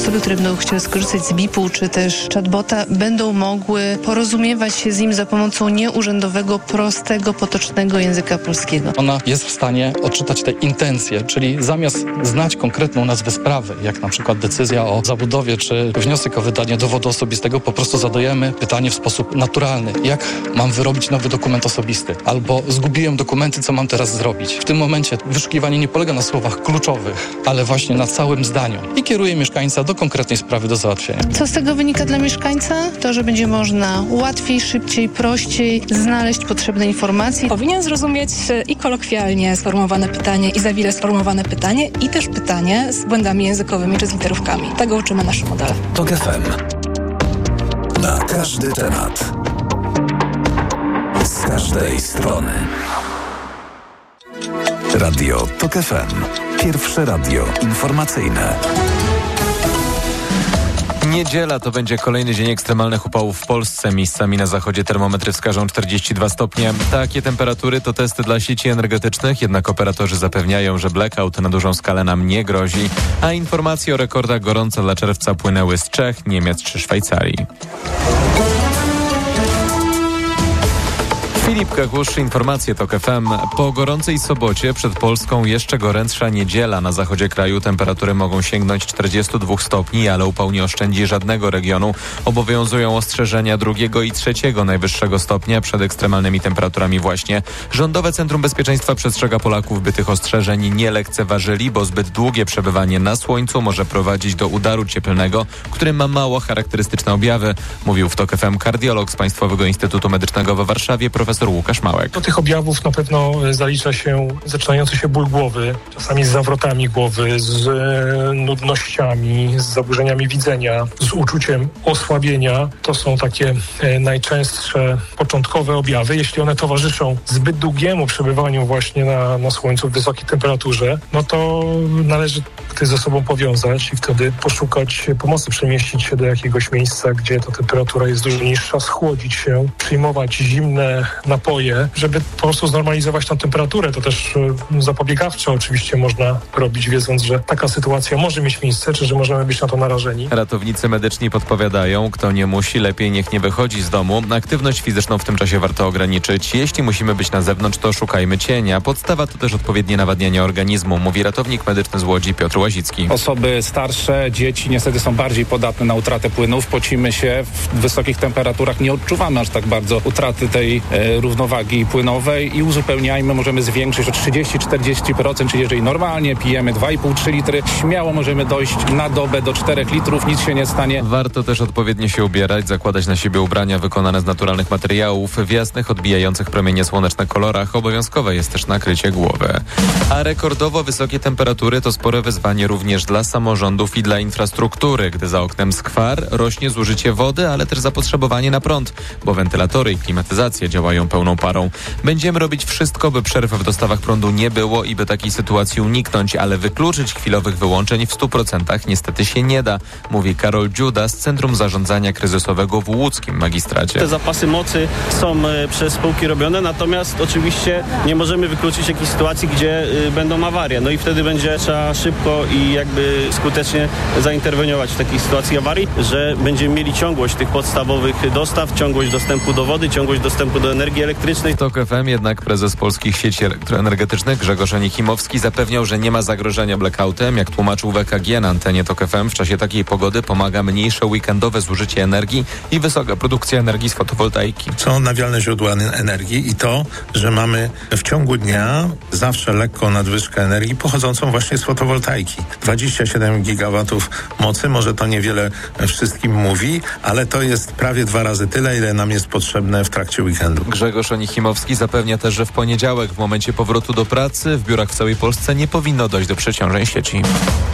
osoby, które będą chciały skorzystać z BIP-u czy też chatbota, będą mogły porozumiewać się z nim za pomocą nieurzędowego, prostego, potocznego języka polskiego. Ona jest w stanie odczytać te intencje, czyli zamiast znać konkretną nazwę sprawy, jak na przykład decyzja o zabudowie czy wniosek o wydanie dowodu osobistego, po prostu zadajemy pytanie w sposób naturalny. Jak mam wyrobić nowy dokument osobisty? Albo zgubiłem dokumenty, co mam teraz zrobić? W tym momencie wyszukiwanie nie polega na słowach kluczowych, ale właśnie na całym zdaniu i kieruje mieszkańca do konkretnej sprawy do załatwienia. Co z tego wynika dla mieszkańca? To, że będzie można łatwiej, szybciej, prościej znaleźć potrzebne informacje. Powinien zrozumieć i kolokwialnie sformułowane pytanie, i za wile sformułowane pytanie, i też pytanie z błędami językowymi czy z literówkami. Tego uczymy nasze modele. TOK FM. Na każdy temat. Z każdej strony. Radio TOK FM. Pierwsze radio informacyjne. Niedziela to będzie kolejny dzień ekstremalnych upałów w Polsce. Miejscami na zachodzie termometry wskażą 42 stopnie. Takie temperatury to testy dla sieci energetycznych, jednak operatorzy zapewniają, że blackout na dużą skalę nam nie grozi, a informacje o rekordach gorąca dla czerwca płynęły z Czech, Niemiec czy Szwajcarii. Filip Kakusz, informacje TOK FM. Po gorącej sobocie przed Polską jeszcze gorętsza niedziela. Na zachodzie kraju temperatury mogą sięgnąć 42 stopni, ale upał nie oszczędzi żadnego regionu. Obowiązują ostrzeżenia 2. i 3. najwyższego stopnia przed ekstremalnymi temperaturami właśnie. Rządowe Centrum Bezpieczeństwa przestrzega Polaków, by tych ostrzeżeń nie lekceważyli, bo zbyt długie przebywanie na słońcu może prowadzić do udaru cieplnego, który ma mało charakterystyczne objawy. Mówił w TOK FM kardiolog z Państwowego Instytutu Medycznego we Warszawie, profesor Łukasz Małek. Do tych objawów na pewno zalicza się zaczynający się ból głowy, czasami z zawrotami głowy, z nudnościami, z zaburzeniami widzenia, z uczuciem osłabienia. To są takie najczęstsze początkowe objawy. Jeśli one towarzyszą zbyt długiemu przebywaniu właśnie na słońcu w wysokiej temperaturze, no to należy to ze sobą powiązać i wtedy poszukać pomocy, przemieścić się do jakiegoś miejsca, gdzie ta temperatura jest dużo niższa, schłodzić się, przyjmować zimne napoje, żeby po prostu znormalizować tą temperaturę. To też zapobiegawczo oczywiście można robić, wiedząc, że taka sytuacja może mieć miejsce, czy że możemy być na to narażeni. Ratownicy medyczni podpowiadają, kto nie musi, lepiej niech nie wychodzi z domu. Aktywność fizyczną w tym czasie warto ograniczyć. Jeśli musimy być na zewnątrz, to szukajmy cienia. Podstawa to też odpowiednie nawadnianie organizmu, mówi ratownik medyczny z Łodzi Piotr Łazicki. Osoby starsze, dzieci niestety są bardziej podatne na utratę płynów. Pocimy się w wysokich temperaturach, nie odczuwamy aż tak bardzo utraty tej równowagi płynowej i uzupełniajmy, możemy zwiększyć o 30-40%, czyli jeżeli normalnie pijemy 2,5-3 litry, śmiało możemy dojść na dobę do 4 litrów, nic się nie stanie. Warto też odpowiednio się ubierać, zakładać na siebie ubrania wykonane z naturalnych materiałów, w jasnych, odbijających promienie słoneczne kolorach. Obowiązkowe jest też nakrycie głowy. A rekordowo wysokie temperatury to spore wyzwanie również dla samorządów i dla infrastruktury. Gdy za oknem skwar, rośnie zużycie wody, ale też zapotrzebowanie na prąd, bo wentylatory i klimatyzacja działają pełną parą. Będziemy robić wszystko, by przerw w dostawach prądu nie było i by takiej sytuacji uniknąć, ale wykluczyć chwilowych wyłączeń w 100% niestety się nie da, mówi Karol Dziuda z Centrum Zarządzania Kryzysowego w łódzkim magistracie. Te zapasy mocy są przez spółki robione, natomiast oczywiście nie możemy wykluczyć jakiejś sytuacji, gdzie będą awarie. No i wtedy będzie trzeba szybko i jakby skutecznie zainterweniować w takiej sytuacji awarii, że będziemy mieli ciągłość tych podstawowych dostaw, ciągłość dostępu do wody, ciągłość dostępu do energii elektrycznej. TOK FM jednak prezes Polskich Sieci Elektroenergetycznych Grzegorz Onichimowski zapewniał, że nie ma zagrożenia blackoutem. Jak tłumaczył w EKG na antenie TOK FM, w czasie takiej pogody pomaga mniejsze weekendowe zużycie energii i wysoka produkcja energii z fotowoltaiki. Są odnawialne źródła energii i to, że mamy w ciągu dnia zawsze lekką nadwyżkę energii pochodzącą właśnie z fotowoltaiki. 27 gigawatów mocy, może to niewiele wszystkim mówi, ale to jest prawie 2 razy tyle, ile nam jest potrzebne w trakcie weekendu. Grzegorz Onichimowski zapewnia też, że w poniedziałek w momencie powrotu do pracy w biurach w całej Polsce nie powinno dojść do przeciążeń sieci.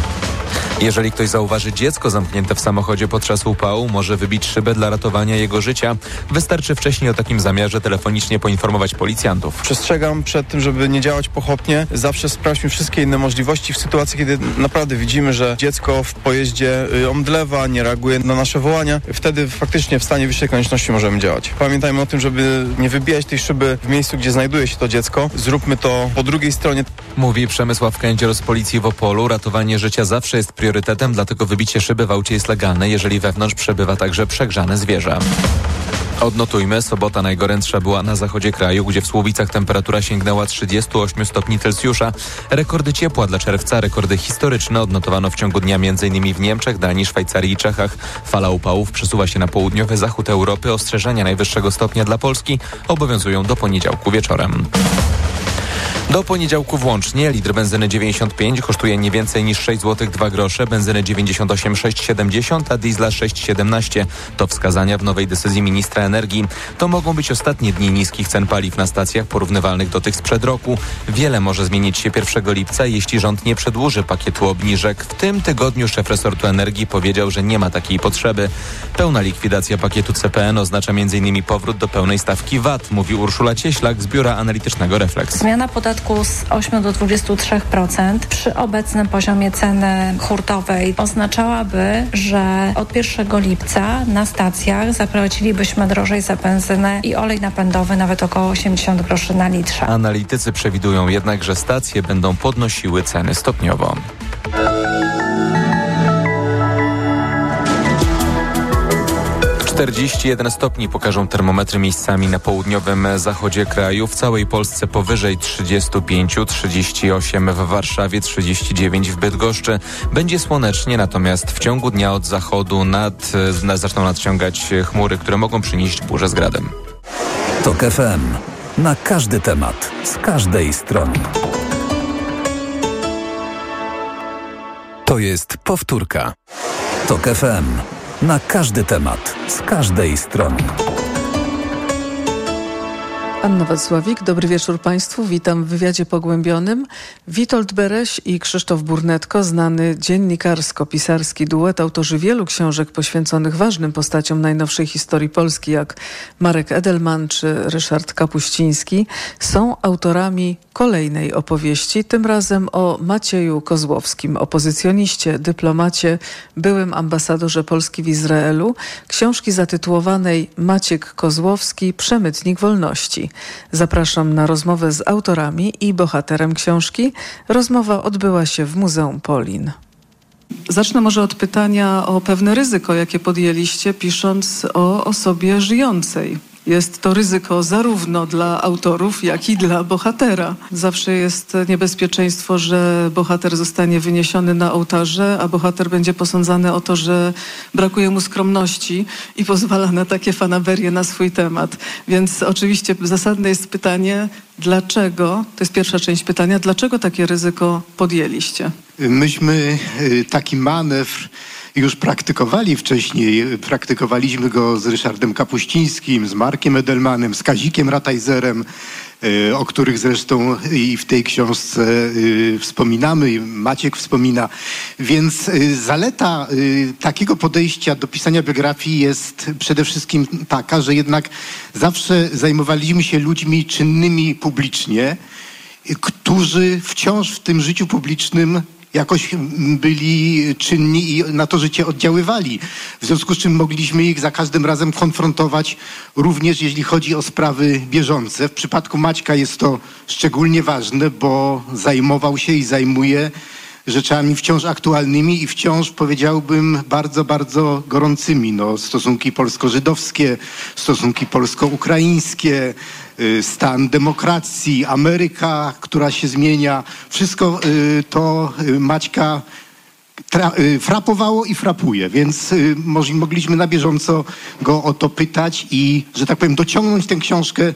Jeżeli ktoś zauważy dziecko zamknięte w samochodzie podczas upału, może wybić szybę dla ratowania jego życia. Wystarczy wcześniej o takim zamiarze telefonicznie poinformować policjantów. Przestrzegam przed tym, żeby nie działać pochopnie. Zawsze sprawdźmy wszystkie inne możliwości w sytuacji, kiedy naprawdę widzimy, że dziecko w pojeździe omdlewa, nie reaguje na nasze wołania. Wtedy faktycznie w stanie wyższej konieczności możemy działać. Pamiętajmy o tym, żeby nie wybijać tej szyby w miejscu, gdzie znajduje się to dziecko. Zróbmy to po drugiej stronie. Mówi Przemysław Kędzior z Policji w Opolu. Ratowanie życia zawsze jest priorytetem priorytetem, dlatego wybicie szyby w aucie jest legalne, jeżeli wewnątrz przebywa także przegrzane zwierzę. Odnotujmy, sobota najgorętsza była na zachodzie kraju, gdzie w Słubicach temperatura sięgnęła 38 stopni Celsjusza. Rekordy ciepła dla czerwca, rekordy historyczne odnotowano w ciągu dnia m.in. w Niemczech, Danii, Szwajcarii i Czechach. Fala upałów przesuwa się na południowy zachód Europy. Ostrzeżenia najwyższego stopnia dla Polski obowiązują do poniedziałku wieczorem. Do poniedziałku włącznie litr benzyny 95 kosztuje nie więcej niż 6 zł 2 grosze, benzyny 98 6,70, a diesla 6,17. To wskazania w nowej decyzji ministra energii. To mogą być ostatnie dni niskich cen paliw na stacjach porównywalnych do tych sprzed roku. Wiele może zmienić się 1 lipca, jeśli rząd nie przedłuży pakietu obniżek. W tym tygodniu szef resortu energii powiedział, że nie ma takiej potrzeby. Pełna likwidacja pakietu CPN oznacza m.in. powrót do pełnej stawki VAT, mówi Urszula Cieślak z biura analitycznego Refleks. Zmiana podatku z 8 do 23% przy obecnym poziomie ceny hurtowej oznaczałaby, że od 1 lipca na stacjach zapłacilibyśmy drożej za benzynę i olej napędowy nawet około 80 groszy na litrze. Analitycy przewidują jednak, że stacje będą podnosiły ceny stopniowo. - 41 stopni pokażą termometry miejscami na południowym zachodzie kraju. W całej Polsce powyżej 35, 38 w Warszawie, 39 w Bydgoszczy. Będzie słonecznie, natomiast w ciągu dnia od zachodu zaczną nadciągać chmury, które mogą przynieść burzę z gradem. TOK FM. Na każdy temat, z każdej strony. To jest powtórka. TOK FM. Na każdy temat, z każdej strony. Anna Wacławik, dobry wieczór Państwu. Witam w wywiadzie pogłębionym. Witold Bereś i Krzysztof Burnetko, znany dziennikarsko-pisarski duet, autorzy wielu książek poświęconych ważnym postaciom najnowszej historii Polski, jak Marek Edelman czy Ryszard Kapuściński, są autorami kolejnej opowieści, tym razem o Macieju Kozłowskim, opozycjoniście, dyplomacie, byłym ambasadorze Polski w Izraelu, książki zatytułowanej Maciek Kozłowski, przemytnik wolności. Zapraszam na rozmowę z autorami i bohaterem książki. Rozmowa odbyła się w Muzeum Polin. Zacznę może od pytania o pewne ryzyko, jakie podjęliście, pisząc o osobie żyjącej. Jest to ryzyko zarówno dla autorów, jak i dla bohatera. Zawsze jest niebezpieczeństwo, że bohater zostanie wyniesiony na ołtarze, a bohater będzie posądzany o to, że brakuje mu skromności i pozwala na takie fanaberie na swój temat. Więc oczywiście zasadne jest pytanie, dlaczego, to jest pierwsza część pytania, dlaczego takie ryzyko podjęliście? Myśmy taki manewr już praktykowali wcześniej. Praktykowaliśmy go z Ryszardem Kapuścińskim, z Markiem Edelmanem, z Kazikiem Ratajzerem, o których zresztą i w tej książce wspominamy, Maciek wspomina. Więc zaleta takiego podejścia do pisania biografii jest przede wszystkim taka, że jednak zawsze zajmowaliśmy się ludźmi czynnymi publicznie, którzy wciąż w tym życiu publicznym jakoś byli czynni i na to życie oddziaływali. W związku z czym mogliśmy ich za każdym razem konfrontować, również jeśli chodzi o sprawy bieżące. W przypadku Maćka jest to szczególnie ważne, bo zajmował się i zajmuje rzeczami wciąż aktualnymi i wciąż, powiedziałbym, bardzo, bardzo gorącymi. Stosunki polsko-żydowskie, stosunki polsko-ukraińskie, stan demokracji, Ameryka, która się zmienia. Wszystko to Maćka frapowało i frapuje, więc mogliśmy na bieżąco go o to pytać i, że tak powiem, dociągnąć tę książkę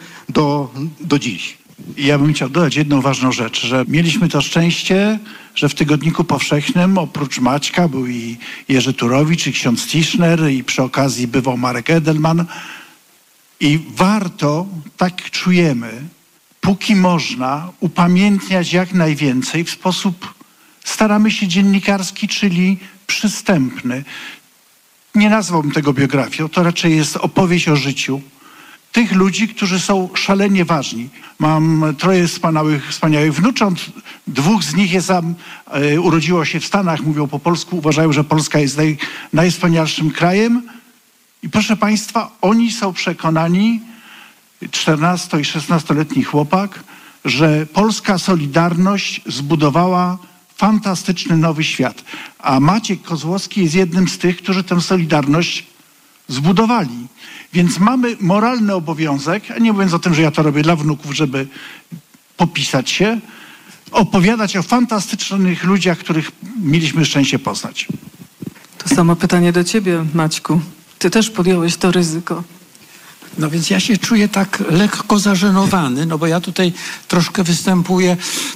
do dziś. Ja bym chciał dodać jedną ważną rzecz, że mieliśmy to szczęście, że w Tygodniku Powszechnym oprócz Maćka był i Jerzy Turowicz, i ksiądz Tischner, i przy okazji bywał Marek Edelman. I warto, tak czujemy, póki można, upamiętniać jak najwięcej w sposób, staramy się, dziennikarski, czyli przystępny. Nie nazwałbym tego biografią, to raczej jest opowieść o życiu tych ludzi, którzy są szalenie ważni. Mam 3 wspaniałych wnucząt, 2 z nich urodziło się w Stanach, mówią po polsku, uważają, że Polska jest najwspanialszym krajem. I proszę Państwa, oni są przekonani, 14- i 16-letni chłopak, że polska Solidarność zbudowała fantastyczny nowy świat. A Maciek Kozłowski jest jednym z tych, którzy tę solidarność zbudowali. Więc mamy moralny obowiązek, a nie mówiąc o tym, że ja to robię dla wnuków, żeby popisać się, opowiadać o fantastycznych ludziach, których mieliśmy szczęście poznać. To samo pytanie do ciebie, Maćku. Ty też podjąłeś to ryzyko. No więc ja się czuję tak lekko zażenowany, no bo ja tutaj troszkę występuję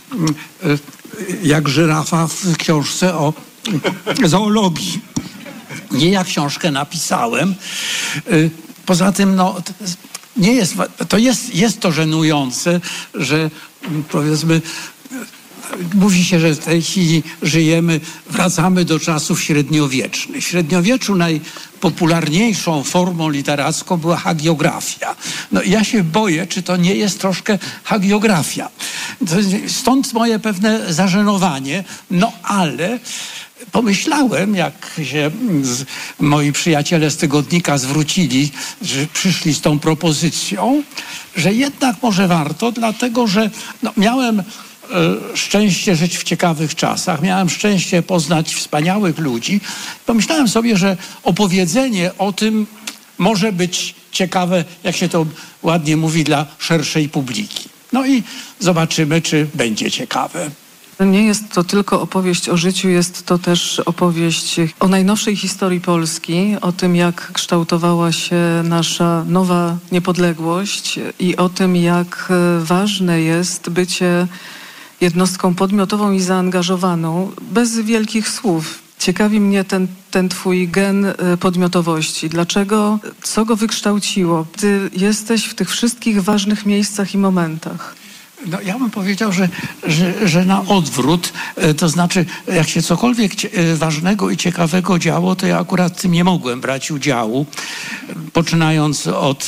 jak żyrafa w książce o zoologii. Nie ja książkę napisałem. Poza tym, no, nie jest to żenujące, że powiedzmy, mówi się, że w tej chwili wracamy do czasów średniowiecznych. W średniowieczu najpopularniejszą formą literacką była hagiografia. No i ja się boję, czy to nie jest troszkę hagiografia. Stąd moje pewne zażenowanie, no ale pomyślałem, jak się moi przyjaciele z tygodnika zwrócili, że przyszli z tą propozycją, że jednak może warto, dlatego że miałem szczęście żyć w ciekawych czasach, miałem szczęście poznać wspaniałych ludzi. Pomyślałem sobie, że opowiedzenie o tym może być ciekawe, jak się to ładnie mówi, dla szerszej publiki. No i zobaczymy, czy będzie ciekawe. Nie jest to tylko opowieść o życiu, jest to też opowieść o najnowszej historii Polski, o tym, jak kształtowała się nasza nowa niepodległość i o tym, jak ważne jest bycie jednostką podmiotową i zaangażowaną, bez wielkich słów. Ciekawi mnie ten twój gen podmiotowości. Dlaczego? Co go wykształciło? Ty jesteś w tych wszystkich ważnych miejscach i momentach. No, ja bym powiedział, że na odwrót, to znaczy jak się cokolwiek ważnego i ciekawego działo, to ja akurat w tym nie mogłem brać udziału, poczynając od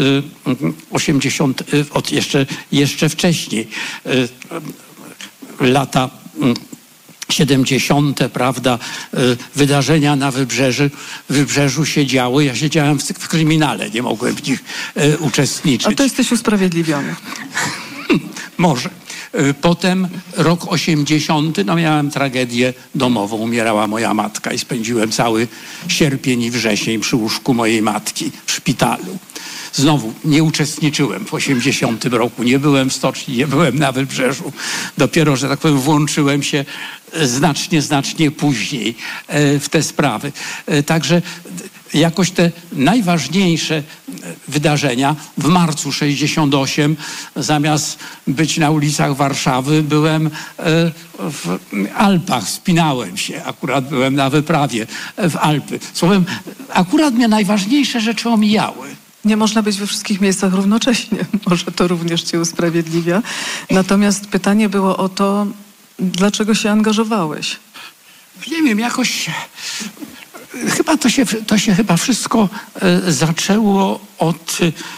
80, od jeszcze wcześniej, lata 70, prawda, wydarzenia na Wybrzeżu się działy. Ja siedziałem w kryminale, nie mogłem w nich uczestniczyć. A to jesteś usprawiedliwiony. Może. Potem rok 80, miałem tragedię domową, umierała moja matka i spędziłem cały sierpień i wrzesień przy łóżku mojej matki w szpitalu. Znowu nie uczestniczyłem w 80 roku, nie byłem w stoczni, nie byłem na Wybrzeżu. Dopiero, że tak powiem, włączyłem się znacznie później w te sprawy. Także jakoś te najważniejsze wydarzenia w marcu 68, zamiast być na ulicach Warszawy, byłem w Alpach, wspinałem się, akurat byłem na wyprawie w Alpy. Słowem, akurat mnie najważniejsze rzeczy omijały. Nie można być we wszystkich miejscach równocześnie. Może to również cię usprawiedliwia. Natomiast pytanie było o to, dlaczego się angażowałeś? Nie wiem, jakoś chyba to się chyba wszystko zaczęło od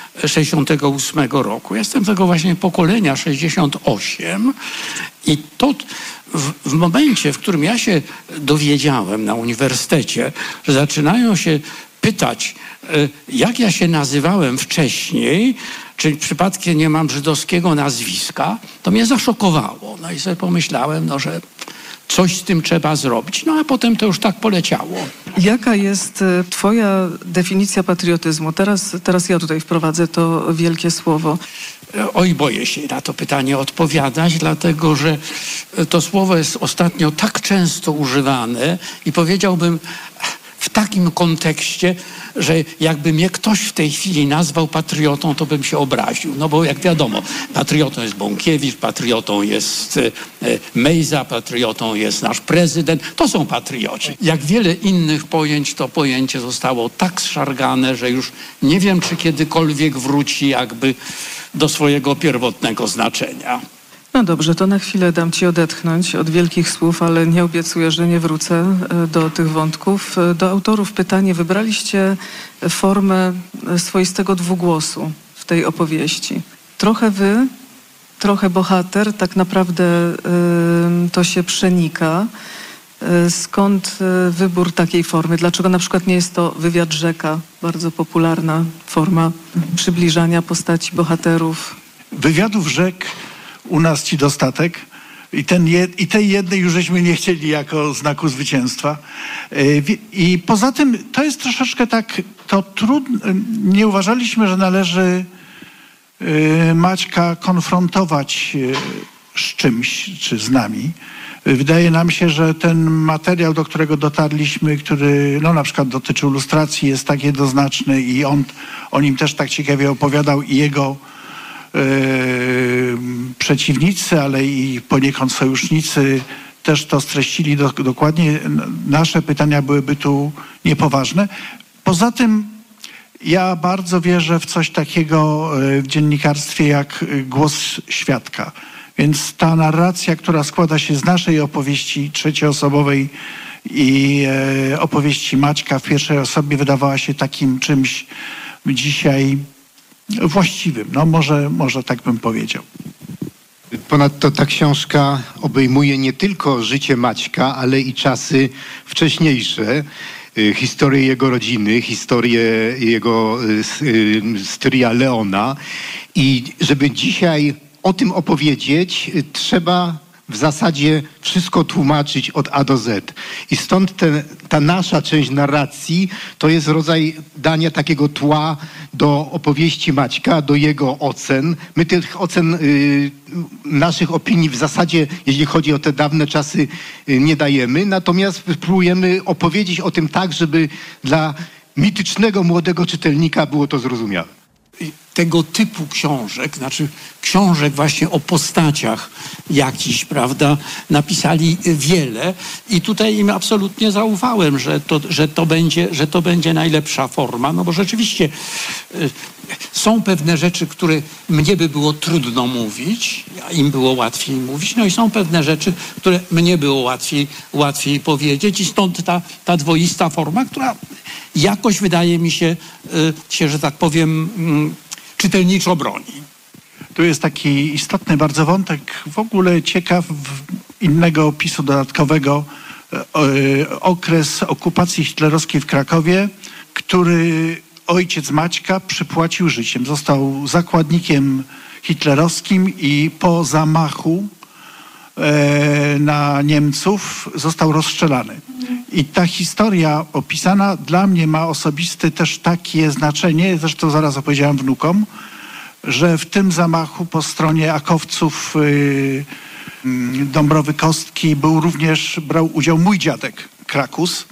68 roku. Jestem tego właśnie pokolenia 68 i to w momencie, w którym ja się dowiedziałem na uniwersytecie, że zaczynają się pytać, jak ja się nazywałem wcześniej, czy przypadkiem nie mam żydowskiego nazwiska, to mnie zaszokowało. No i sobie pomyślałem, że coś z tym trzeba zrobić. No a potem to już tak poleciało. Jaka jest twoja definicja patriotyzmu? Teraz ja tutaj wprowadzę to wielkie słowo. Oj, boję się na to pytanie odpowiadać, dlatego że to słowo jest ostatnio tak często używane i powiedziałbym w takim kontekście, że jakby mnie ktoś w tej chwili nazwał patriotą, to bym się obraził. No bo jak wiadomo, patriotą jest Bąkiewicz, patriotą jest Mejza, patriotą jest nasz prezydent. To są patrioci. Jak wiele innych pojęć, to pojęcie zostało tak zszargane, że już nie wiem, czy kiedykolwiek wróci jakby do swojego pierwotnego znaczenia. No dobrze, to na chwilę dam ci odetchnąć od wielkich słów, ale nie obiecuję, że nie wrócę do tych wątków. Do autorów pytanie. Wybraliście formę swoistego dwugłosu w tej opowieści. Trochę wy, trochę bohater, tak naprawdę to się przenika. Skąd wybór takiej formy? Dlaczego na przykład nie jest to wywiad rzeka, bardzo popularna forma przybliżania postaci bohaterów? Wywiadów rzek u nas ci dostatek. I tej jednej już żeśmy nie chcieli jako znaku zwycięstwa. I poza tym to jest troszeczkę tak, nie uważaliśmy, że należy Maćka konfrontować z czymś, czy z nami. Wydaje nam się, że ten materiał, do którego dotarliśmy, który na przykład dotyczył lustracji, jest tak jednoznaczny i on o nim też tak ciekawie opowiadał i jego przeciwnicy, ale i poniekąd sojusznicy też to streścili dokładnie. Nasze pytania byłyby tu niepoważne. Poza tym ja bardzo wierzę w coś takiego w dziennikarstwie jak głos świadka. Więc ta narracja, która składa się z naszej opowieści trzecioosobowej i opowieści Maćka w pierwszej osobie, wydawała się takim czymś dzisiaj właściwym. Może tak bym powiedział. Ponadto ta książka obejmuje nie tylko życie Maćka, ale i czasy wcześniejsze. Historię jego rodziny, historię jego stryja Leona. I żeby dzisiaj o tym opowiedzieć, trzeba w zasadzie wszystko tłumaczyć od A do Z. I stąd ta nasza część narracji to jest rodzaj dania takiego tła do opowieści Maćka, do jego ocen. My tych ocen, naszych opinii w zasadzie, jeśli chodzi o te dawne czasy, nie dajemy. Natomiast próbujemy opowiedzieć o tym tak, żeby dla mitycznego młodego czytelnika było to zrozumiałe. Tego typu książek, znaczy książek właśnie o postaciach jakichś, prawda, napisali wiele i tutaj im absolutnie zaufałem, że to będzie najlepsza forma, no bo rzeczywiście są pewne rzeczy, które mnie by było trudno mówić, a im było łatwiej mówić, no i są pewne rzeczy, które mnie było łatwiej powiedzieć i stąd ta dwoista forma, która jakoś wydaje mi się, że tak powiem, czytelniczo broni. Tu jest taki istotny bardzo wątek, w ogóle ciekaw innego opisu dodatkowego, okres okupacji hitlerowskiej w Krakowie, który ojciec Maćka przypłacił życiem. Został zakładnikiem hitlerowskim i po zamachu na Niemców został rozstrzelany. I ta historia opisana dla mnie ma osobiste też takie znaczenie, zresztą zaraz opowiedziałem wnukom, że w tym zamachu po stronie akowców Dąbrowy Kostki brał udział mój dziadek Krakus,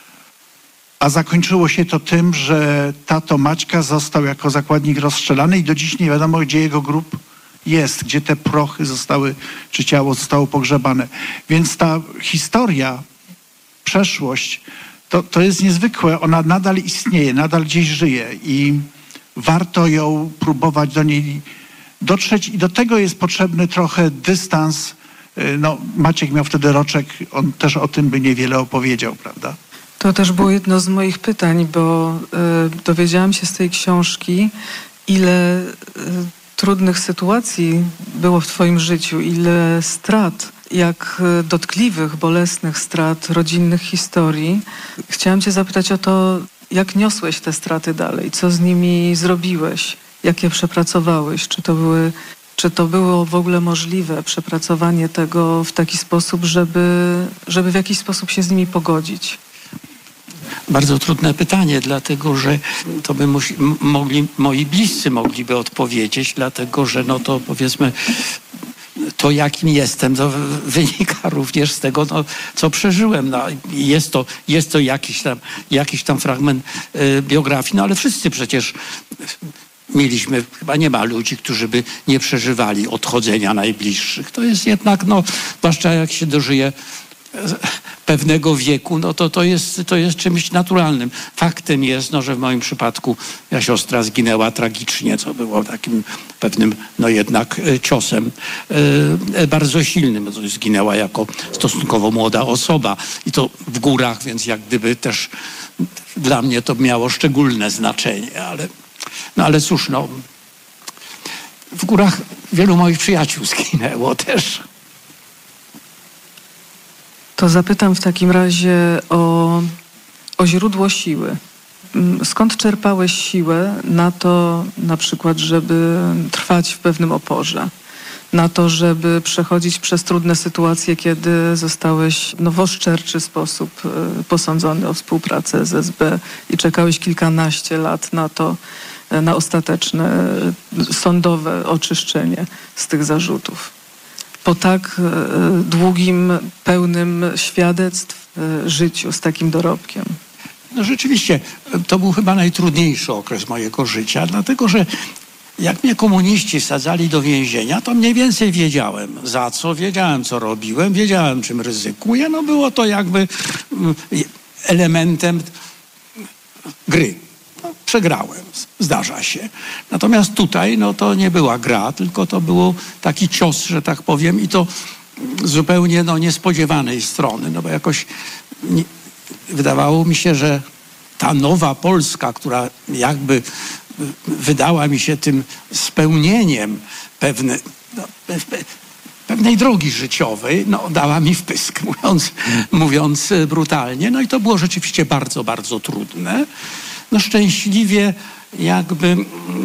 a zakończyło się to tym, że tato Maćka został jako zakładnik rozstrzelany i do dziś nie wiadomo, gdzie jego grób jest, gdzie te prochy czy ciało zostało pogrzebane. Więc ta historia, przeszłość, to jest niezwykłe. Ona nadal istnieje, nadal gdzieś żyje i warto ją próbować do niej dotrzeć i do tego jest potrzebny trochę dystans. Maciek miał wtedy roczek, on też o tym by niewiele opowiedział, prawda? To też było jedno z moich pytań, bo dowiedziałam się z tej książki, ile trudnych sytuacji było w twoim życiu, ile strat, jak dotkliwych, bolesnych strat, rodzinnych historii. Chciałam cię zapytać o to, jak niosłeś te straty dalej, co z nimi zrobiłeś, jak je przepracowałeś, czy to było w ogóle możliwe, przepracowanie tego w taki sposób, żeby w jakiś sposób się z nimi pogodzić? Bardzo trudne pytanie, dlatego że to by moi bliscy mogliby odpowiedzieć, dlatego że to powiedzmy to jakim jestem, to wynika również z tego, co przeżyłem. Jest to jakiś tam fragment biografii, ale wszyscy przecież mieliśmy, chyba nie ma ludzi, którzy by nie przeżywali odchodzenia najbliższych. To jest jednak, zwłaszcza jak się dożyje pewnego wieku, to jest czymś naturalnym. Faktem jest, że w moim przypadku siostra zginęła tragicznie, co było takim pewnym, jednak ciosem bardzo silnym. Zginęła jako stosunkowo młoda osoba i to w górach, więc jak gdyby też dla mnie to miało szczególne znaczenie, ale cóż, w górach wielu moich przyjaciół zginęło też. To zapytam w takim razie o źródło siły. Skąd czerpałeś siłę na to, na przykład, żeby trwać w pewnym oporze? na to, żeby przechodzić przez trudne sytuacje, kiedy zostałeś w oszczerczy sposób posądzony o współpracę z SB i czekałeś kilkanaście lat na to, na ostateczne sądowe oczyszczenie z tych zarzutów. Po tak długim, pełnym świadectw życiu z takim dorobkiem. No rzeczywiście, to był chyba najtrudniejszy okres mojego życia, dlatego że jak mnie komuniści sadzali do więzienia, to mniej więcej wiedziałem za co, wiedziałem co robiłem, wiedziałem czym ryzykuję. No było to jakby elementem gry. No, przegrałem, zdarza się. Natomiast tutaj no to nie była gra, tylko to był taki cios, że tak powiem, i to zupełnie niespodziewanej strony, no bo jakoś wydawało mi się, że ta nowa Polska, która jakby wydała mi się tym spełnieniem pewnej drogi życiowej, dała mi w pysk, mówiąc brutalnie. No i to było rzeczywiście bardzo, bardzo trudne. No szczęśliwie jakby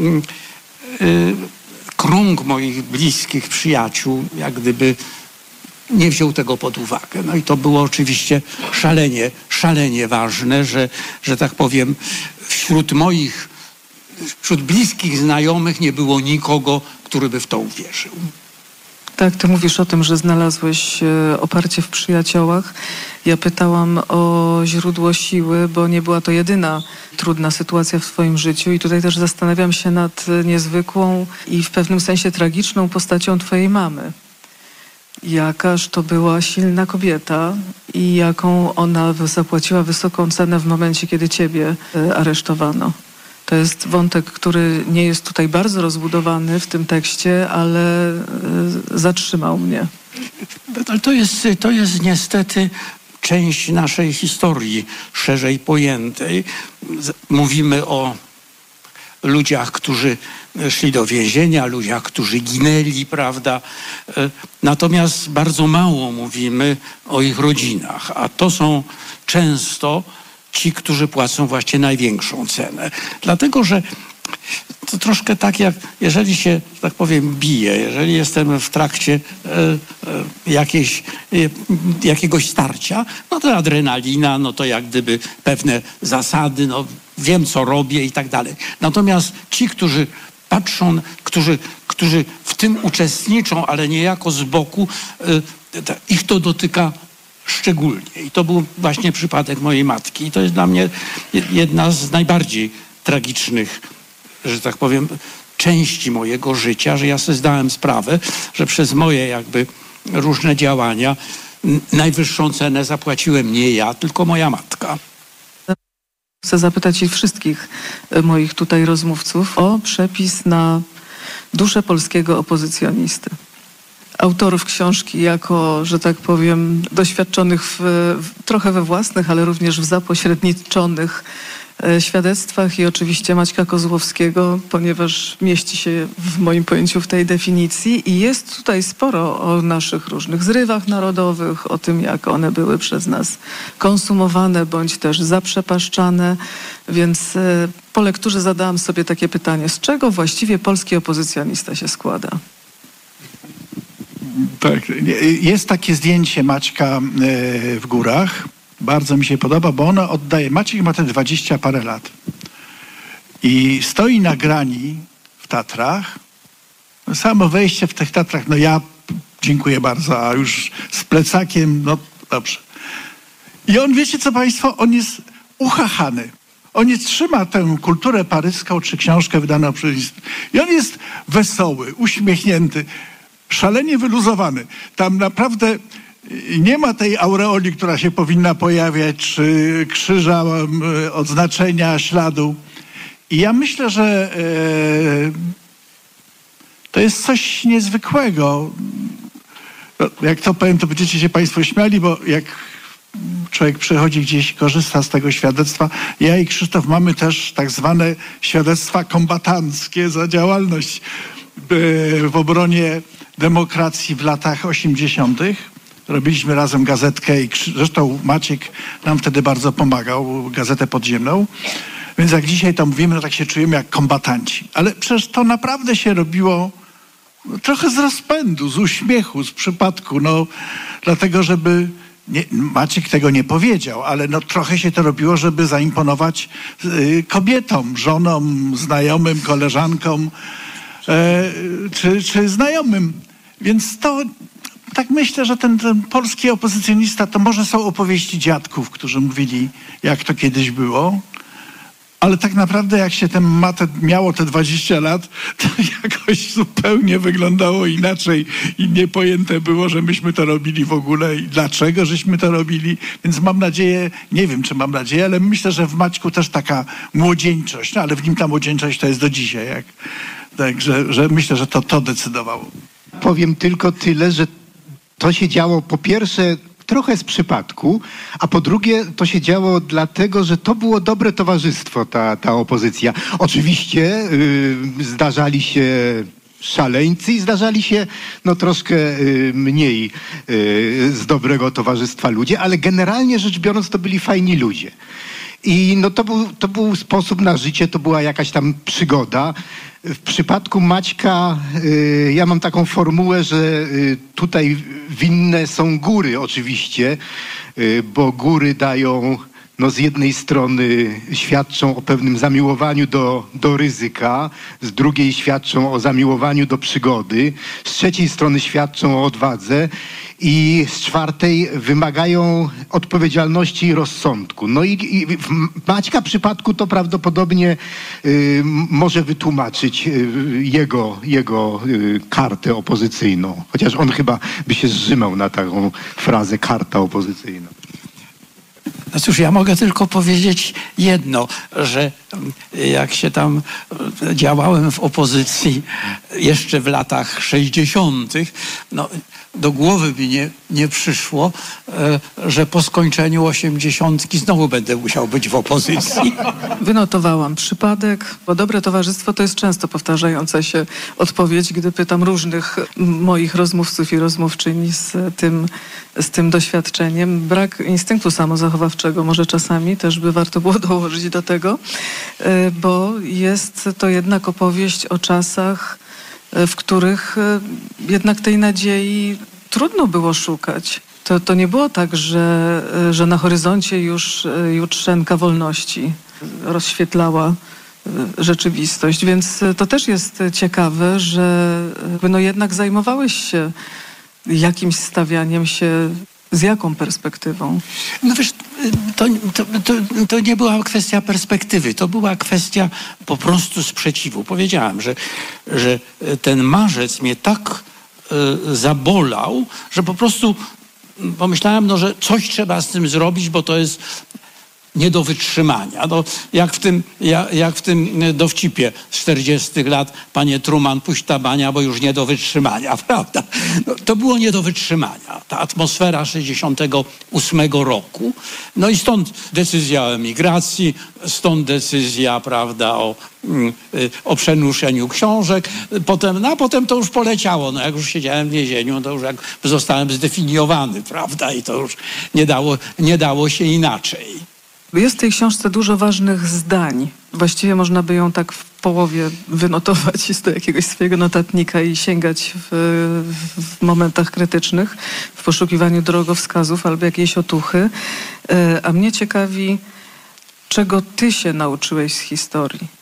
krąg moich bliskich przyjaciół jak gdyby nie wziął tego pod uwagę. No i to było oczywiście szalenie ważne, że tak powiem, wśród bliskich znajomych nie było nikogo, który by w to uwierzył. Tak, ty mówisz o tym, że znalazłeś oparcie w przyjaciołach. Ja pytałam o źródło siły, bo nie była to jedyna trudna sytuacja w twoim życiu i tutaj też zastanawiam się nad niezwykłą i w pewnym sensie tragiczną postacią twojej mamy. Jakaż to była silna kobieta i jaką ona zapłaciła wysoką cenę w momencie, kiedy ciebie aresztowano. To jest wątek, który nie jest tutaj bardzo rozbudowany w tym tekście, ale zatrzymał mnie. To jest niestety część naszej historii szerzej pojętej. Mówimy o ludziach, którzy szli do więzienia, ludziach, którzy ginęli, prawda? Natomiast bardzo mało mówimy o ich rodzinach, a to są często ci, którzy płacą właśnie największą cenę. Dlatego, że to troszkę tak jak, jeżeli się, że tak powiem, biję, jeżeli jestem w trakcie jakiegoś starcia, no to adrenalina, no to jak gdyby pewne zasady, no wiem co robię i tak dalej. Natomiast ci, którzy patrzą, którzy w tym uczestniczą, ale niejako z boku, ich to dotyka szczególnie. I to był właśnie przypadek mojej matki. I to jest dla mnie jedna z najbardziej tragicznych, że tak powiem, części mojego życia, że ja sobie zdałem sprawę, że przez moje jakby różne działania najwyższą cenę zapłaciłem nie ja, tylko moja matka. Chcę zapytać i wszystkich moich tutaj rozmówców o przepis na duszę polskiego opozycjonisty. Autorów książki jako, że tak powiem, doświadczonych trochę we własnych, ale również w zapośredniczonych świadectwach i oczywiście Maćka Kozłowskiego, ponieważ mieści się w moim pojęciu w tej definicji i jest tutaj sporo o naszych różnych zrywach narodowych, o tym, jak one były przez nas konsumowane bądź też zaprzepaszczane, więc po lekturze zadałam sobie takie pytanie, z czego właściwie polski opozycjonista się składa? Tak, jest takie zdjęcie Maćka w górach. Bardzo mi się podoba, bo ono oddaje... Maciek ma te 20 parę lat. I stoi na grani w Tatrach. No, samo wejście w tych Tatrach, no ja dziękuję bardzo, a już z plecakiem, no dobrze. I on, wiecie co państwo, on jest uchachany. On nie trzyma tę kulturę paryską, czy książkę wydaną przez... I on jest wesoły, uśmiechnięty, szalenie wyluzowany. Tam naprawdę nie ma tej aureoli, która się powinna pojawiać, czy krzyża, odznaczenia, śladu. I ja myślę, że to jest coś niezwykłego. No, jak to powiem, to będziecie się państwo śmiali, bo jak człowiek przychodzi gdzieś, korzysta z tego świadectwa. Ja i Krzysztof mamy też tak zwane świadectwa kombatanckie za działalność w obronie demokracji w latach 80. Robiliśmy razem gazetkę i zresztą Maciek nam wtedy bardzo pomagał, Gazetę Podziemną. Więc jak dzisiaj to mówimy, no tak się czujemy jak kombatanci. Ale przecież to naprawdę się robiło trochę z rozpędu, z uśmiechu, z przypadku, dlatego żeby... Maciek tego nie powiedział, ale trochę się to robiło, żeby zaimponować kobietom, żonom, znajomym, koleżankom czy znajomym. Więc to tak myślę, że ten polski opozycjonista to może są opowieści dziadków, którzy mówili, jak to kiedyś było. Ale tak naprawdę jak się miało te 20 lat, to jakoś zupełnie wyglądało inaczej i niepojęte było, że myśmy to robili w ogóle i dlaczego żeśmy to robili. Więc mam nadzieję, nie wiem czy mam nadzieję, ale myślę, że w Maćku też taka młodzieńczość, ale w nim ta młodzieńczość to jest do dzisiaj. Że myślę, że to decydowało. Powiem tylko tyle, że to się działo po pierwsze trochę z przypadku, a po drugie to się działo dlatego, że to było dobre towarzystwo, ta opozycja. Oczywiście zdarzali się szaleńcy i zdarzali się troszkę mniej z dobrego towarzystwa ludzie, ale generalnie rzecz biorąc to byli fajni ludzie. I to był sposób na życie, to była jakaś tam przygoda. W przypadku Maćka ja mam taką formułę, że tutaj winne są góry oczywiście, bo góry dają, z jednej strony świadczą o pewnym zamiłowaniu do ryzyka, z drugiej świadczą o zamiłowaniu do przygody, z trzeciej strony świadczą o odwadze i z czwartej wymagają odpowiedzialności i rozsądku. I w Maćka przypadku to prawdopodobnie może wytłumaczyć jego kartę opozycyjną. Chociaż on chyba by się zżymał na taką frazę karta opozycyjna. No cóż, ja mogę tylko powiedzieć jedno, że jak się tam działałem w opozycji jeszcze w latach 60., do głowy mi nie przyszło, że po skończeniu 80 znowu będę musiał być w opozycji. Wynotowałam przypadek, bo dobre towarzystwo to jest często powtarzająca się odpowiedź, gdy pytam różnych moich rozmówców i rozmówczyń z tym doświadczeniem. Brak instynktu samozachowawczego może czasami też by warto było dołożyć do tego, bo jest to jednak opowieść o czasach, w których jednak tej nadziei trudno było szukać. To nie było tak, że na horyzoncie już jutrzenka wolności rozświetlała rzeczywistość, więc to też jest ciekawe, że jednak zajmowałeś się jakimś stawianiem się. Z jaką perspektywą? Wiesz, to nie była kwestia perspektywy, to była kwestia po prostu sprzeciwu. Powiedziałem, że ten marzec mnie tak zabolał, że po prostu pomyślałem, że coś trzeba z tym zrobić, bo to jest nie do wytrzymania. Jak w tym dowcipie z 40 lat, panie Truman, puść ta bania, bo już nie do wytrzymania, prawda? To było nie do wytrzymania. Ta atmosfera 68 roku. I stąd decyzja o emigracji, stąd decyzja, prawda, o przenuszeniu książek. Potem to już poleciało. Jak już siedziałem w więzieniu, to już jak zostałem zdefiniowany, prawda? I to już nie dało się inaczej. Jest w tej książce dużo ważnych zdań. Właściwie można by ją tak w połowie wynotować do jakiegoś swojego notatnika i sięgać w momentach krytycznych, w poszukiwaniu drogowskazów albo jakiejś otuchy. A mnie ciekawi, czego ty się nauczyłeś z historii?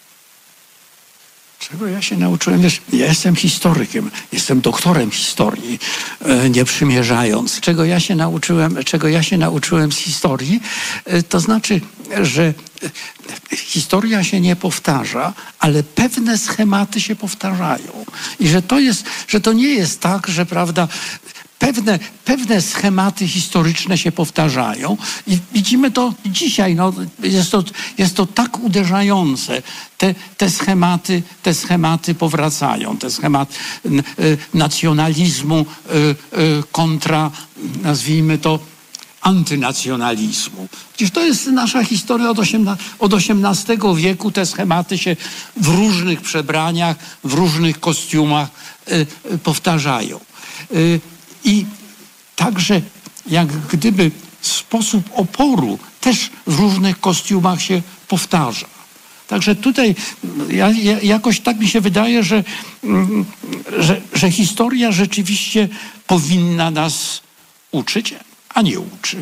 Czego ja się nauczyłem? Wiesz, ja jestem historykiem, jestem doktorem historii, nie przymierzając. Czego ja się nauczyłem z historii? To znaczy, że historia się nie powtarza, ale pewne schematy się powtarzają. I że to nie jest tak, że prawda, pewne schematy historyczne się powtarzają i widzimy to dzisiaj. Jest to tak uderzające. Te schematy powracają. Te schemat nacjonalizmu kontra, nazwijmy to, antynacjonalizmu. Przecież to jest nasza historia od XVIII wieku. Te schematy się w różnych przebraniach, w różnych kostiumach powtarzają. I także jak gdyby sposób oporu też w różnych kostiumach się powtarza. Także tutaj jakoś tak mi się wydaje, że historia rzeczywiście powinna nas uczyć, a nie uczy.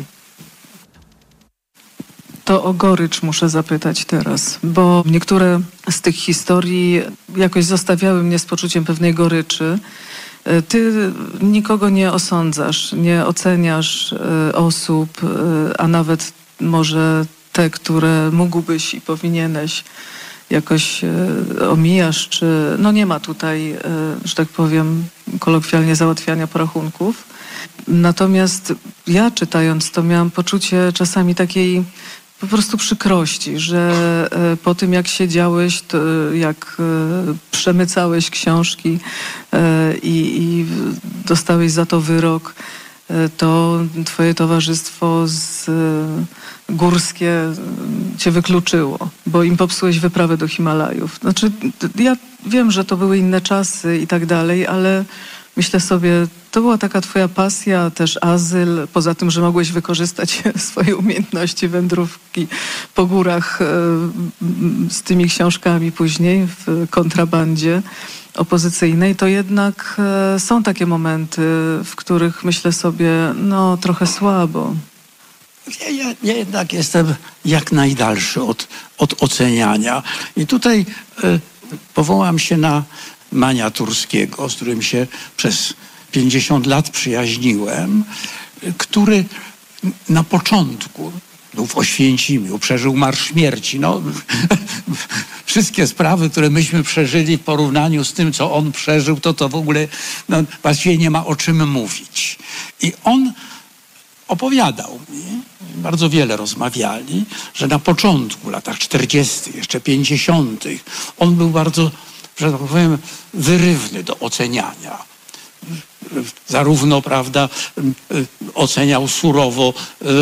To o gorycz muszę zapytać teraz, bo niektóre z tych historii jakoś zostawiały mnie z poczuciem pewnej goryczy. Ty nikogo nie osądzasz, nie oceniasz osób, a nawet może te, które mógłbyś i powinieneś jakoś omijasz, czy no nie ma tutaj, że tak powiem, kolokwialnie załatwiania porachunków. Natomiast ja czytając to miałam poczucie czasami takiej po prostu przykrości, że po tym jak siedziałeś, to jak przemycałeś książki i dostałeś za to wyrok, to twoje towarzystwo górskie cię wykluczyło, bo im popsułeś wyprawę do Himalajów. Znaczy, ja wiem, że to były inne czasy i tak dalej, ale myślę sobie, to była taka twoja pasja, też azyl, poza tym, że mogłeś wykorzystać swoje umiejętności wędrówki po górach z tymi książkami później w kontrabandzie opozycyjnej, to jednak są takie momenty, w których myślę sobie, no trochę słabo. Ja jednak jestem jak najdalszy od oceniania. I tutaj powołam się na Mania Turskiego, z którym się przez 50 lat przyjaźniłem, który na początku był w Oświęcimiu, przeżył Marsz Śmierci. No, wszystkie sprawy, które myśmy przeżyli w porównaniu z tym, co on przeżył, to w ogóle właściwie nie ma o czym mówić. I on opowiadał mi, bardzo wiele rozmawiali, że na początku, latach 40., jeszcze 50., on był bardzo, że tak powiem, wyrywny do oceniania. Zarówno, prawda, oceniał surowo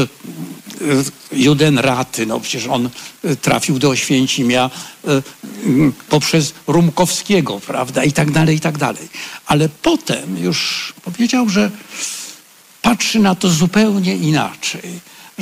Judenraty, no przecież on trafił do Oświęcimia poprzez Rumkowskiego, prawda, i tak dalej, i tak dalej. Ale potem już powiedział, że patrzy na to zupełnie inaczej,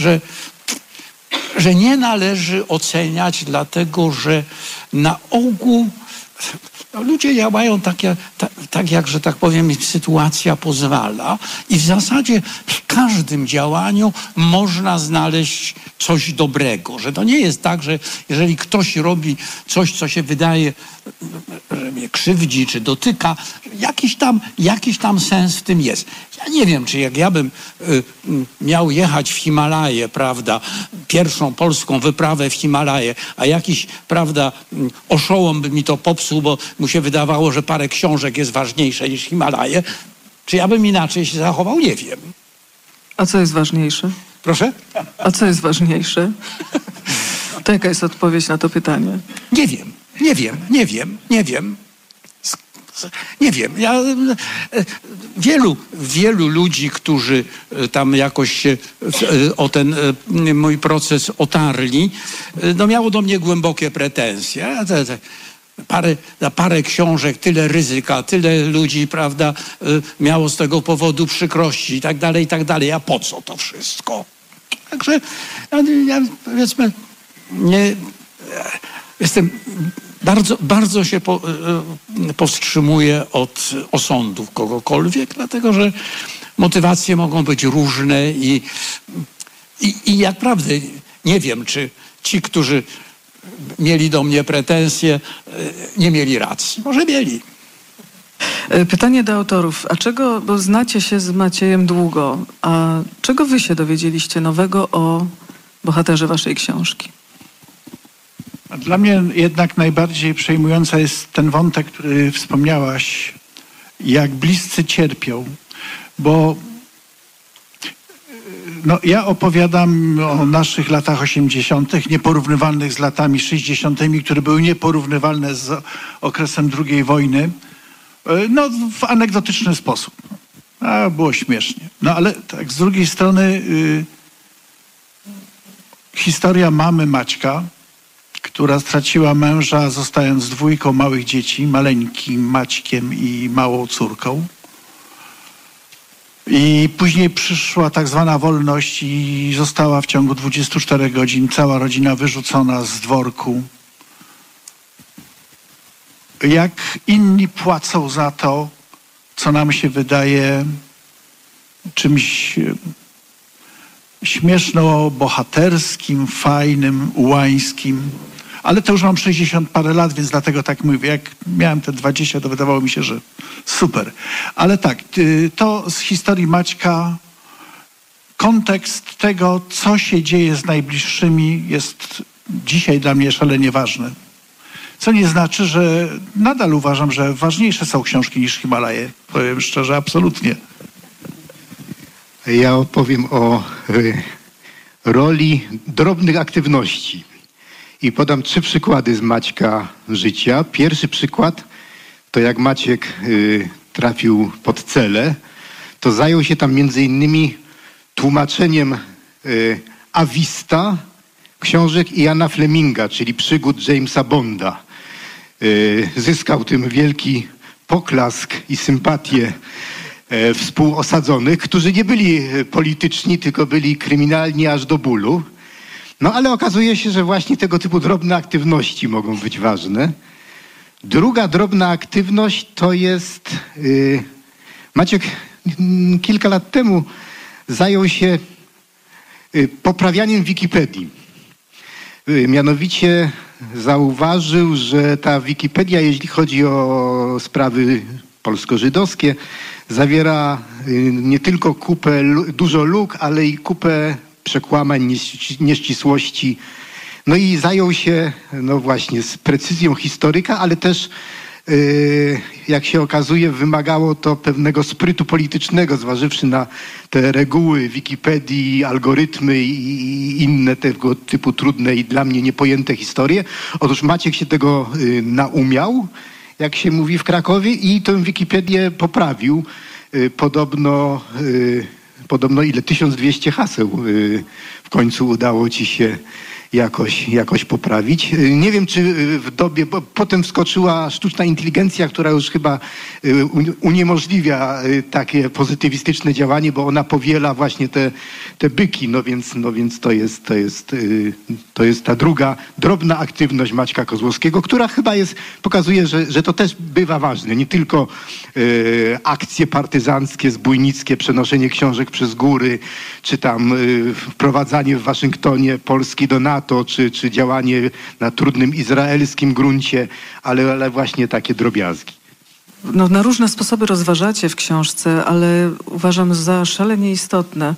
że nie należy oceniać, dlatego że na ogół ludzie działają tak jak, że tak powiem, sytuacja pozwala i w zasadzie w każdym działaniu można znaleźć coś dobrego, że to nie jest tak, że jeżeli ktoś robi coś, co się wydaje, że mnie krzywdzi czy dotyka, jakiś tam sens w tym jest. Ja nie wiem, czy jak ja bym miał jechać w Himalaje, prawda, pierwszą polską wyprawę w Himalaje, a jakiś, prawda, oszołom by mi to popsuł, bo mu się wydawało, że parę książek jest ważniejsze niż Himalaje, czy ja bym inaczej się zachował? Nie wiem. A co jest ważniejsze? Proszę? A co jest ważniejsze? To jaka jest odpowiedź na to pytanie? Nie wiem. Ja, wielu ludzi, którzy tam jakoś się o ten mój proces otarli, no miało do mnie głębokie pretensje. Parę książek, tyle ryzyka, tyle ludzi, prawda, miało z tego powodu przykrości i tak dalej. A po co to wszystko? Także ja powiedzmy, nie jestem bardzo się powstrzymuję od osądów kogokolwiek, dlatego że motywacje mogą być różne i jak prawdę nie wiem, czy ci, którzy mieli do mnie pretensje, nie mieli racji. Może mieli. Pytanie do autorów. A czego, bo znacie się z Maciejem długo, a czego wy się dowiedzieliście nowego o bohaterze waszej książki? Dla mnie jednak najbardziej przejmujący jest ten wątek, który wspomniałaś, jak bliscy cierpią, bo no, ja opowiadam o naszych latach 80., nieporównywalnych z latami 60., które były nieporównywalne z okresem II wojny, no w anegdotyczny sposób. A było śmiesznie. No ale tak, z drugiej strony historia mamy Maćka, która straciła męża, zostając z 2 małych dzieci, maleńkim Maćkiem i małą córką. I później przyszła tak zwana wolność i została w ciągu 24 godzin cała rodzina wyrzucona z dworku jak inni płacą za to, co nam się wydaje czymś śmieszno-bohaterskim, fajnym, ułańskim. Ale to już mam 60 parę lat, więc dlatego tak mówię. Jak miałem te 20, to wydawało mi się, że super. Ale tak, to z historii Maćka, kontekst tego, co się dzieje z najbliższymi, jest dzisiaj dla mnie szalenie ważny. Co nie znaczy, że nadal uważam, że ważniejsze są książki niż Himalaje. Powiem szczerze, absolutnie. Ja opowiem o roli drobnych aktywności i podam 3 przykłady z Maćka życia. Pierwszy przykład to jak Maciek trafił pod Celę, to zajął się tam między innymi tłumaczeniem Awista, książek Iana Fleminga, czyli przygód Jamesa Bonda. Zyskał tym wielki poklask i sympatię współosadzonych, którzy nie byli polityczni, tylko byli kryminalni aż do bólu. No ale okazuje się, że właśnie tego typu drobne aktywności mogą być ważne. Druga drobna aktywność to jest... Maciek kilka lat temu zajął się poprawianiem Wikipedii. Mianowicie zauważył, że ta Wikipedia, jeśli chodzi o sprawy polsko-żydowskie, zawiera nie tylko dużo luk, ale i kupę przekłamań, nieścisłości. No i zajął się właśnie z precyzją historyka, ale też jak się okazuje, wymagało to pewnego sprytu politycznego, zważywszy na te reguły Wikipedii, algorytmy i inne tego typu trudne i dla mnie niepojęte historie. Otóż Maciek się tego naumiał, jak się mówi w Krakowie, i tę Wikipedię poprawił. Podobno 1200 haseł w końcu udało ci się jakoś poprawić. Nie wiem, czy w dobie, bo potem wskoczyła sztuczna inteligencja, która już chyba uniemożliwia takie pozytywistyczne działanie, bo ona powiela właśnie te byki. No więc to jest ta druga drobna aktywność Maćka Kozłowskiego, która chyba pokazuje, że to też bywa ważne. Nie tylko akcje partyzanckie, zbójnickie, przenoszenie książek przez góry, czy tam wprowadzanie w Waszyngtonie Polski do NATO, czy działanie na trudnym izraelskim gruncie, ale właśnie takie drobiazgi. No, na różne sposoby rozważacie w książce, ale uważam za szalenie istotne.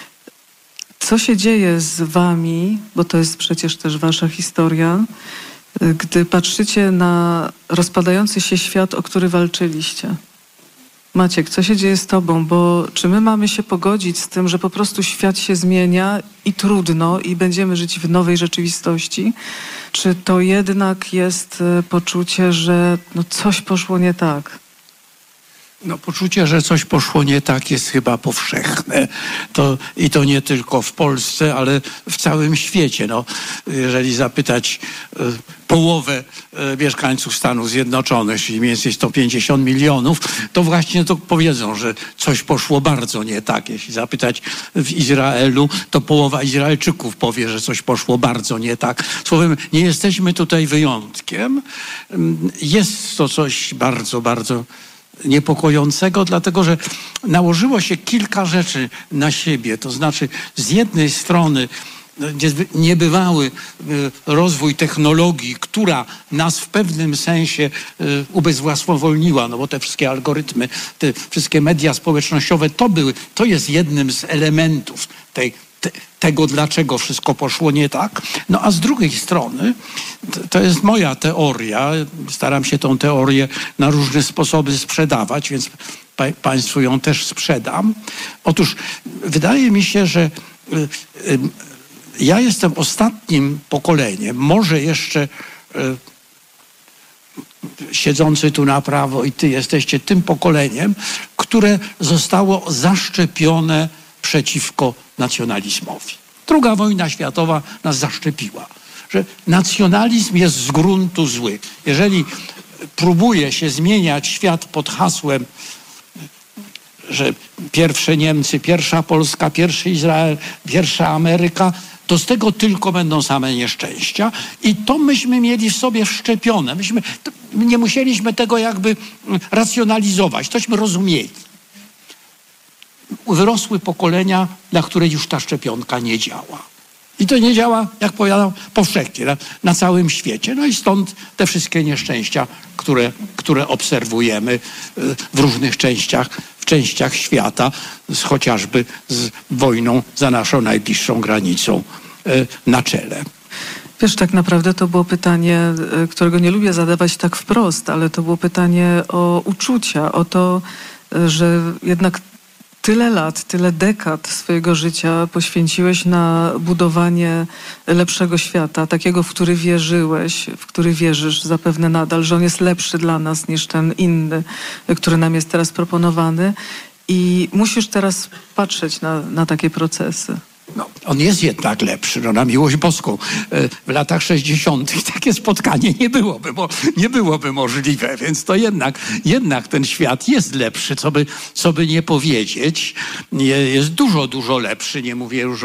Co się dzieje z wami, bo to jest przecież też wasza historia, gdy patrzycie na rozpadający się świat, o który walczyliście? Maciek, co się dzieje z tobą? Bo czy my mamy się pogodzić z tym, że po prostu świat się zmienia i trudno i będziemy żyć w nowej rzeczywistości? Czy to jednak jest poczucie, że coś poszło nie tak? Poczucie, że coś poszło nie tak, jest chyba powszechne. I to nie tylko w Polsce, ale w całym świecie. Jeżeli zapytać połowę mieszkańców Stanów Zjednoczonych, czyli mniej więcej 150 milionów, to właśnie to powiedzą, że coś poszło bardzo nie tak. Jeśli zapytać w Izraelu, to połowa Izraelczyków powie, że coś poszło bardzo nie tak. Słowem, nie jesteśmy tutaj wyjątkiem. Jest to coś bardzo, bardzo niepokojącego, dlatego że nałożyło się kilka rzeczy na siebie. To znaczy, z jednej strony niebywały rozwój technologii, która nas w pewnym sensie ubezwłasnowolniła, bo te wszystkie algorytmy, te wszystkie media społecznościowe, to jest jednym z elementów tego, dlaczego wszystko poszło nie tak. A z drugiej strony, to jest moja teoria, staram się tą teorię na różne sposoby sprzedawać, więc Państwu ją też sprzedam. Otóż wydaje mi się, że ja jestem ostatnim pokoleniem, może jeszcze siedzący tu na prawo i ty jesteście tym pokoleniem, które zostało zaszczepione przeciwko nacjonalizmowi. II wojna światowa nas zaszczepiła, że nacjonalizm jest z gruntu zły. Jeżeli próbuje się zmieniać świat pod hasłem, że pierwsze Niemcy, pierwsza Polska, pierwszy Izrael, pierwsza Ameryka, to z tego tylko będą same nieszczęścia i to myśmy mieli w sobie wszczepione. Myśmy nie musieliśmy tego jakby racjonalizować, tośmy rozumieli. Wyrosły pokolenia, dla których już ta szczepionka nie działa. I to nie działa, jak powiadam, powszechnie, na całym świecie. No i stąd te wszystkie nieszczęścia, które obserwujemy w różnych częściach świata, chociażby z wojną za naszą najbliższą granicą na czele. Wiesz, tak naprawdę to było pytanie, którego nie lubię zadawać tak wprost, ale to było pytanie o uczucia, o to, że jednak tyle lat, tyle dekad swojego życia poświęciłeś na budowanie lepszego świata, takiego, w który wierzyłeś, w który wierzysz zapewne nadal, że on jest lepszy dla nas niż ten inny, który nam jest teraz proponowany. I musisz teraz patrzeć na takie procesy. No, on jest jednak lepszy, na miłość boską. W latach 60. takie spotkanie nie byłoby możliwe, więc to jednak ten świat jest lepszy, co by nie powiedzieć. Jest dużo lepszy. Nie mówię już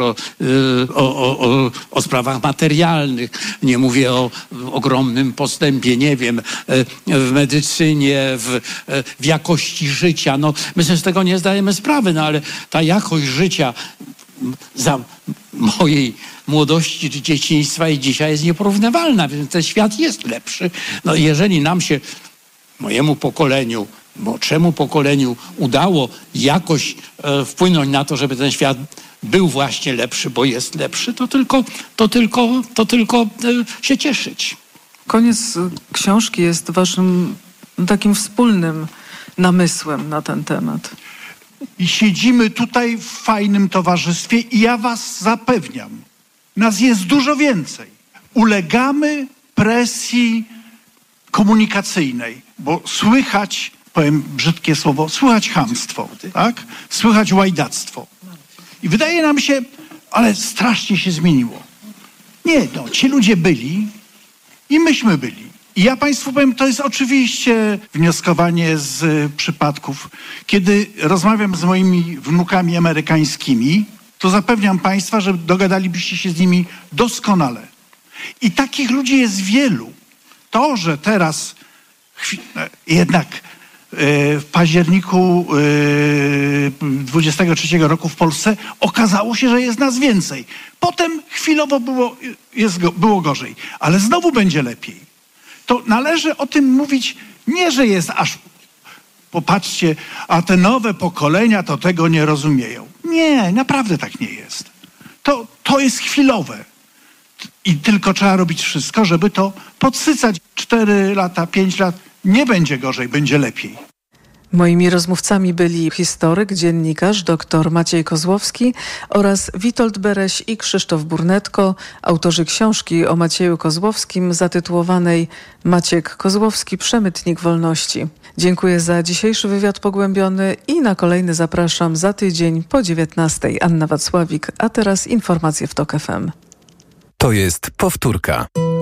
o sprawach materialnych, nie mówię o ogromnym postępie, nie wiem, w medycynie, w jakości życia. No, my sobie z tego nie zdajemy sprawy, no ale ta jakość życia za mojej młodości czy dzieciństwa i dzisiaj jest nieporównywalna, więc ten świat jest lepszy. No jeżeli nam się, mojemu pokoleniu, młodszemu pokoleniu udało jakoś wpłynąć na to, żeby ten świat był właśnie lepszy, bo jest lepszy, to tylko się cieszyć. Koniec książki jest waszym takim wspólnym namysłem na ten temat. I siedzimy tutaj w fajnym towarzystwie i ja was zapewniam, nas jest dużo więcej. Ulegamy presji komunikacyjnej, bo słychać, powiem brzydkie słowo, słychać chamstwo, tak? Słychać łajdactwo. I wydaje nam się, ale strasznie się zmieniło. Nie, no, ci ludzie byli i myśmy byli. I ja państwu powiem, to jest oczywiście wnioskowanie z przypadków. Kiedy rozmawiam z moimi wnukami amerykańskimi, to zapewniam państwa, że dogadalibyście się z nimi doskonale. I takich ludzi jest wielu. To, że teraz jednak w październiku 23 roku w Polsce okazało się, że jest nas więcej. Potem chwilowo było gorzej, ale znowu będzie lepiej. To należy o tym mówić, nie, że jest aż, popatrzcie, a te nowe pokolenia to tego nie rozumieją. Nie, naprawdę tak nie jest. To jest chwilowe. I tylko trzeba robić wszystko, żeby to podsycać. 4 lata, 5 lat, nie będzie gorzej, będzie lepiej. Moimi rozmówcami byli historyk, dziennikarz dr Maciej Kozłowski oraz Witold Bereś i Krzysztof Burnetko, autorzy książki o Macieju Kozłowskim zatytułowanej Maciek Kozłowski – Przemytnik wolności. Dziękuję za dzisiejszy wywiad pogłębiony i na kolejny zapraszam za tydzień po 19:00. Anna Wacławik, a teraz informacje w TOK FM. To jest powtórka.